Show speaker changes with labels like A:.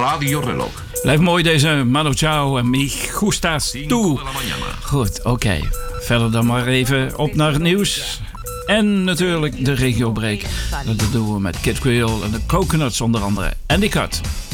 A: Radio Reloj.
B: Blijf mooi deze Manu Chao en mi gustas tú. Goed, oké. Verder dan maar even op naar het nieuws. En natuurlijk de regiobreak. Dat doen we met Kid Creole en de Coconuts onder andere. En die cut.